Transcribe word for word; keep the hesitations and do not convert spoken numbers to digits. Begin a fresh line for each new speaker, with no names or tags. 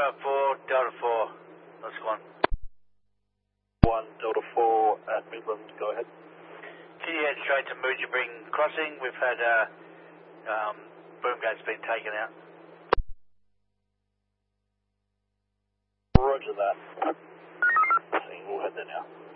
Lima four, Delta four. That's one.
one, Delta four at Midland, go ahead.
Can you head straight to Mujibring Crossing? We've had uh, um, boom gates been taken out.
Roger that. We'll head there now.